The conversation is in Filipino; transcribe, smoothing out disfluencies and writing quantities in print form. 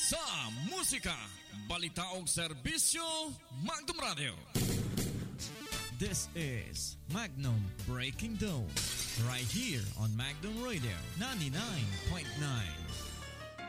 sa musika, balita o serbisyo, Magnum Radio. This is Magnum Breaking Dawn, right here on Magnum Radio 99.9.